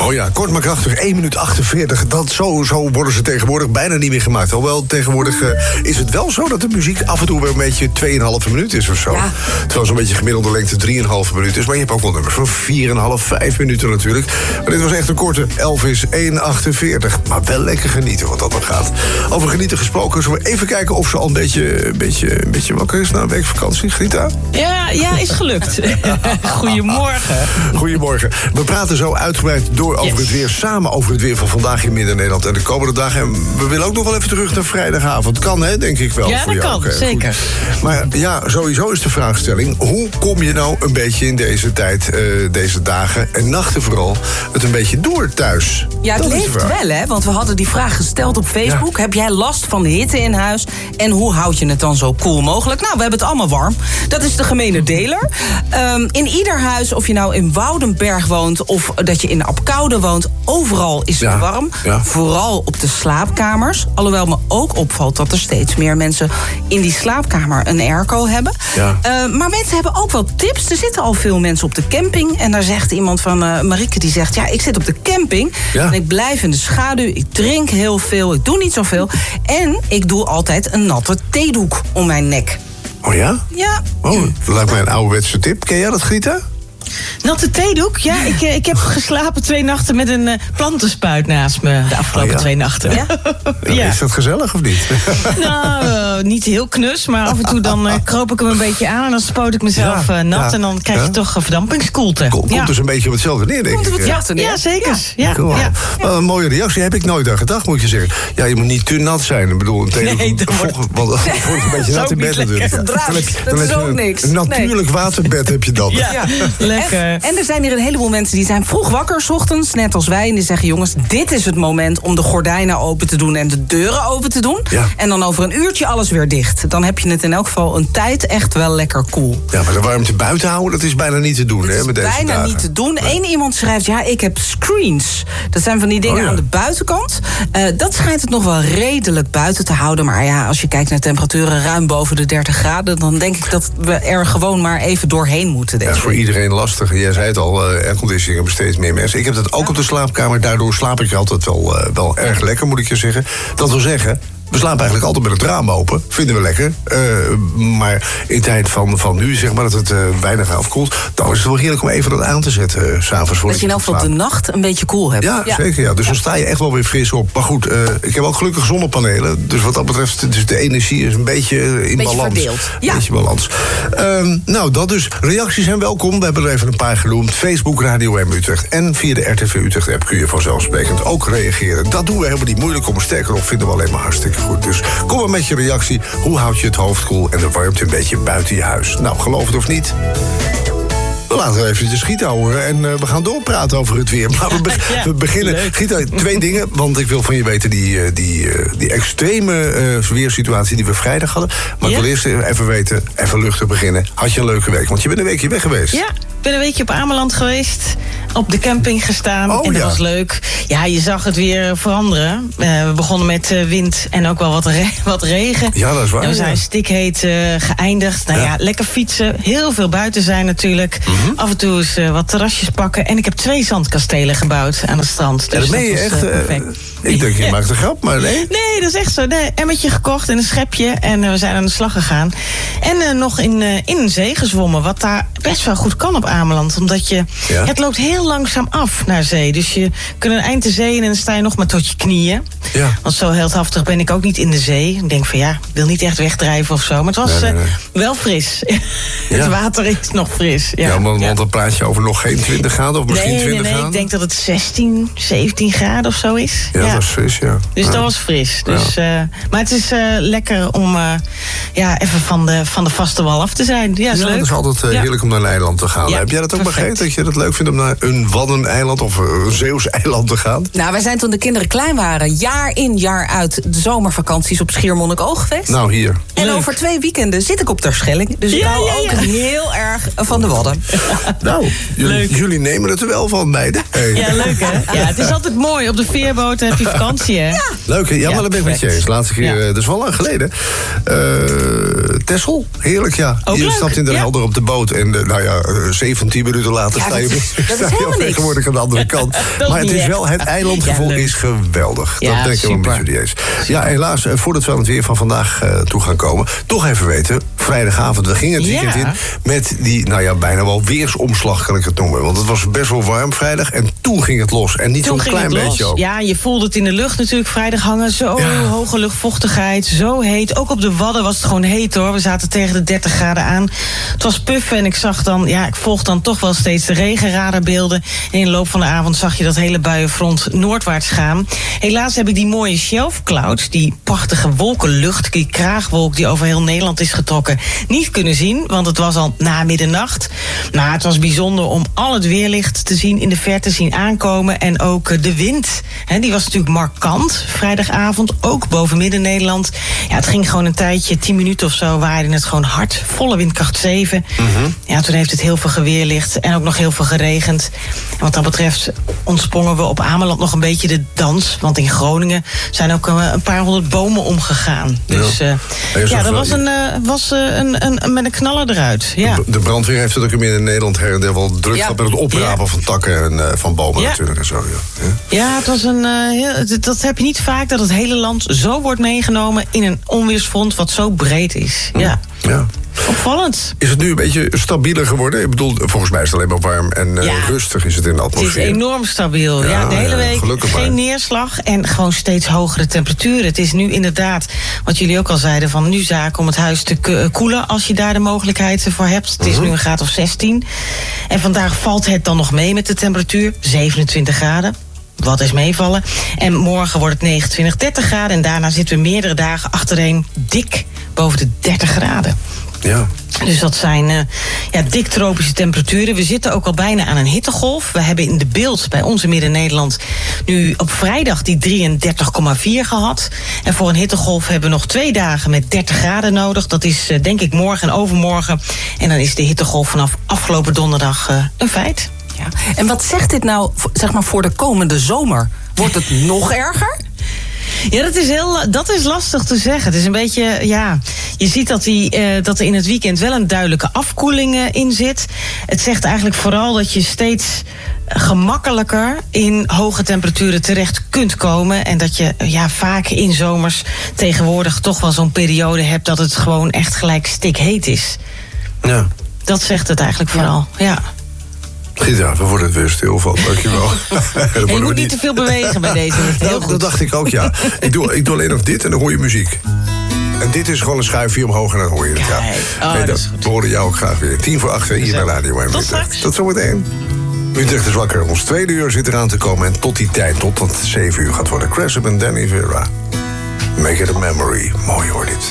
Oh ja, kort maar krachtig, 1 minuut 48. Zo worden ze tegenwoordig bijna niet meer gemaakt. Hoewel, tegenwoordig is het wel zo dat de muziek af en toe weer een beetje 2,5 minuut is of zo. Ja. Terwijl zo'n beetje gemiddelde lengte 3,5 minuut is. Maar je hebt ook wel nummers van 4,5, 5 minuten natuurlijk. Maar dit was echt een korte. Elvis 1,48. Maar wel lekker genieten wat dat dan gaat. Over genieten gesproken, zullen we even kijken of ze al een beetje wakker is na een week vakantie, Grita? Ja, is gelukt. Goedemorgen. Goedemorgen. We praten zo uitgebreid door over het weer. Samen over het weer van vandaag in Midden-Nederland en de komende dagen. En we willen ook nog wel even terug naar vrijdagavond. Kan, hè, denk ik wel. Ja, voor dat jou. kan, zeker. Goed. Maar ja, sowieso is de vraagstelling: hoe kom je nou een beetje in deze tijd, deze dagen en nachten vooral, het een beetje door thuis? Ja, het leeft wel, hè? Want we hadden die vraag gesteld op Facebook. Ja. Heb jij last van de hitte in huis? En hoe houd je het dan zo koel mogelijk? Nou, we hebben het allemaal warm. Dat is de gemene deler. In ieder huis, of je nou in Woudenberg woont of dat je in Apkoude woont, overal is het warm. Ja. Vooral op de slaapkamers. Alhoewel me ook opvalt dat er steeds meer mensen in die slaapkamer een airco hebben. Ja. Maar mensen hebben ook wel tips. Er zitten al veel mensen op de camping. En daar zegt iemand van Marieke, die zegt: ja, ik zit op de camping en ik blijf in de schaduw. Ik drink heel veel, ik doe niet zoveel. En ik doe altijd een natte theedoek om mijn nek. Oh ja? Ja. Oh, dat lijkt mij een ouderwetse tip. Ken jij dat, Grita? Natte theedoek? Ja, ik heb geslapen 2 nachten met een plantenspuit naast me de afgelopen 2 nachten. Ja? Ja. Is dat gezellig of niet? Nou, niet heel knus, maar af en toe dan kroop ik hem een beetje aan en dan spoot ik mezelf nat en dan krijg je toch verdampingskoelte. Komt dus een beetje op hetzelfde neer, denk ik. Ja, zeker. Ja. Cool. Ja. Een mooie reactie, heb ik nooit aan gedacht, moet je zeggen. Ja, je moet niet te nat zijn. Ik bedoel, een theedoek want dan wordt het een beetje nat in bed natuurlijk. Dat is ook niks. Een natuurlijk waterbed heb je dan. Ja. En er zijn hier een heleboel mensen die zijn vroeg wakker 's ochtends, net als wij. En die zeggen: jongens, dit is het moment om de gordijnen open te doen en de deuren open te doen. Ja. En dan over een uurtje alles weer dicht. Dan heb je het in elk geval een tijd echt wel lekker koel. Ja, maar de warmte buiten houden, dat is bijna niet te doen. Dat is bijna niet te doen. Eén iemand schrijft: ja, ik heb screens. Dat zijn van die dingen aan de buitenkant. Dat schijnt het nog wel redelijk buiten te houden. Maar ja, als je kijkt naar temperaturen ruim boven de 30 graden... dan denk ik dat we er gewoon maar even doorheen moeten. Dat is voor iedereen lastig. Jij zei het al, airconditioning hebben steeds meer mensen. Ik heb dat ook op de slaapkamer. Daardoor slaap ik altijd wel erg lekker, moet ik je zeggen. Dat wil zeggen, we slapen eigenlijk altijd met het raam open. Vinden we lekker. Maar in tijd van nu, zeg maar, dat het weinig afkoelt... dan is het wel heerlijk om even dat aan te zetten 's avonds voor. Dat je in elk geval de nacht een beetje koel hebt. Ja, zeker. Ja. Dus dan sta je echt wel weer fris op. Maar goed, ik heb ook gelukkig zonnepanelen. Dus wat dat betreft, dus de energie is een beetje in balans. Verdeeld. Een beetje balans. Nou, dat dus. Reacties zijn welkom. We hebben er even een paar genoemd. Facebook, Radio M Utrecht. En via de RTV Utrecht app kun je vanzelfsprekend ook reageren. Dat doen we helemaal niet moeilijk om. Sterker op, vinden we alleen maar hartstikke goed. Dus kom maar met je reactie. Hoe houd je het hoofd koel en de warmte een beetje buiten je huis? Nou, geloof het of niet. Laten we eventjes Gieta horen en we gaan doorpraten over het weer. Maar we beginnen. Gieta, 2 dingen, want ik wil van je weten die extreme weersituatie die we vrijdag hadden. Maar ik wil eerst even weten, even luchtig beginnen. Had je een leuke week? Want je bent een weekje weg geweest. Ja, ik ben een weekje op Ameland geweest. Op de camping gestaan en dat was leuk. Ja, je zag het weer veranderen. We begonnen met wind en ook wel wat regen. Ja, dat is waar. En we zijn stikheet geëindigd. Nou ja, lekker fietsen. Heel veel buiten zijn natuurlijk. Af en toe eens wat terrasjes pakken. En ik heb 2 zandkastelen gebouwd aan het strand. Dus dat meen je echt? Ik denk, je maakt een grap, maar nee. Nee, dat is echt zo. Nee, emmetje gekocht en een schepje. En we zijn aan de slag gegaan. En nog in een zee gezwommen. Wat daar best wel goed kan op Ameland. Omdat het loopt heel langzaam af naar zee. Dus je kunt een eind de zee in en dan sta je nog maar tot je knieën. Ja. Want zo heldhaftig ben ik ook niet in de zee. Ik denk van ik wil niet echt wegdrijven of zo. Maar het was wel fris. Het water is nog fris. Ja, want dan praat je over nog geen 20 graden of misschien 20 graden? Nee, ik denk dat het 16, 17 graden of zo is. Ja, dat is fris, ja. Dus dat was fris. Dus, maar het is lekker om even van de vaste wal af te zijn. Ja, is leuk. Het is altijd heerlijk om naar een eiland te gaan. Heb jij dat ook begrepen, dat je het leuk vindt om naar een Waddeneiland of een Zeeuws eiland te gaan? Nou, wij zijn toen de kinderen klein waren, jaar in, jaar uit de zomervakanties op Schiermonnikoog geweest. Nou, hier. En over 2 weekenden zit ik op Terschelling. Dus ik hou ook heel erg van de Wadden. Nou, jullie nemen het er wel van, meiden. Hey. Ja, leuk hè? Ja, het is altijd mooi. Op de veerboot heb je vakantie, hè? Ja. Leuk, hè? Ja, maar dat ben ik met je eens. Laatste keer, dat is wel lang geleden. Texel, heerlijk, ja. Ook je leuk. stapt in de Helder op de boot en 17 minuten later sta je dat is heel helemaal niks. Tegenwoordig aan de andere kant. Maar het is wel, het eilandgevoel is geweldig. Dat ben ik helemaal met jullie eens. Ja, helaas, voordat we aan het weer van vandaag toe gaan komen, toch even weten, vrijdagavond, we gingen het weekend in met die, bijna wel weersomslag kan ik het noemen. Want het was best wel warm vrijdag en toen ging het los. En niet zo'n klein beetje ook. Ja, je voelde het in de lucht natuurlijk vrijdag hangen. Zo hoge luchtvochtigheid, zo heet. Ook op de Wadden was het gewoon heet hoor. We zaten tegen de 30 graden aan. Het was puffen en ik zag dan, ik volg dan toch wel steeds de regenradarbeelden. En in de loop van de avond zag je dat hele buienfront noordwaarts gaan. Helaas heb ik die mooie shelf clouds, die prachtige wolkenlucht, die kraagwolk die over heel Nederland is getrokken, niet kunnen zien, want het was al na middernacht. Maar het was bijzonder om al het weerlicht te zien in de verte zien aankomen. En ook de wind, die was natuurlijk markant vrijdagavond, ook boven Midden-Nederland. Ja, het ging gewoon een tijdje, 10 minuten of zo, waaide het gewoon hard, volle windkracht 7. Ja, toen heeft het heel veel geweerlicht en ook nog heel veel geregend. En wat dat betreft ontsprongen we op Ameland nog een beetje de dans, want in Groningen zijn ook een paar honderd bomen omgegaan. Dus dat was met een knaller eruit. Ja. De brandweer heeft het ook in Midden-Nederland her en der wel druk gehad met het oprapen van takken en van bomen natuurlijk en zo. Ja, het was dat heb je niet vaak, dat het hele land zo wordt meegenomen in een onweersfront wat zo breed is. Ja. Opvallend. Is het nu een beetje stabieler geworden? Ik bedoel, volgens mij is het alleen maar warm en rustig is het in de atmosfeer. Het is enorm stabiel. De hele week geen neerslag en gewoon steeds hogere temperaturen. Het is nu inderdaad, wat jullie ook al zeiden, van nu zaak om het huis te koelen als je daar de mogelijkheid voor hebt. Het is nu een graad of 16. En vandaag valt het dan nog mee met de temperatuur, 27 graden. Wat is meevallen. En morgen wordt het 29, 30 graden. En daarna zitten we meerdere dagen achtereen dik boven de 30 graden. Ja. Dus dat zijn dik tropische temperaturen. We zitten ook al bijna aan een hittegolf. We hebben in de beeld bij ons in Midden-Nederland nu op vrijdag die 33,4 gehad. En voor een hittegolf hebben we nog 2 dagen met 30 graden nodig. Dat is denk ik morgen en overmorgen. En dan is de hittegolf vanaf afgelopen donderdag een feit. Ja. En wat zegt dit nou, zeg maar, voor de komende zomer? Wordt het nog erger? Ja, dat is lastig te zeggen. Het is een beetje, je ziet dat er in het weekend wel een duidelijke afkoeling in zit. Het zegt eigenlijk vooral dat je steeds gemakkelijker in hoge temperaturen terecht kunt komen. En dat je vaak in zomers tegenwoordig toch wel zo'n periode hebt dat het gewoon echt gelijk stikheet is. Ja. Dat zegt het eigenlijk vooral, Gita, we worden het weer stil van, dankjewel. Je moet niet te veel bewegen bij deze. Dat dacht ik ook, ja. Ik doe alleen nog dit en dan hoor je muziek. En dit is gewoon een schuifje omhoog en dan hoor je het. We horen jou ook graag weer. 7:50 hier bij Radio 1. Tot straks. Tot zometeen. Utrecht is wakker. Ons 2e uur zit eraan te komen. En tot die tijd, tot het 7 uur gaat worden. Cressip en Danny Vera. Make it a memory. Mooi hoor dit.